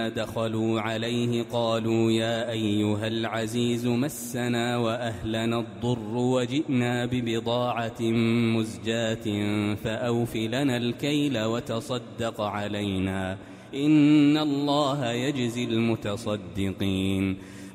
دخلوا عليه قالوا يا أيها العزيز مسنا وأهلنا الضر وجئنا ببضاعة مزجاة فأوف لنا الكيل وتصدق علينا إن الله يجزي المتصدقين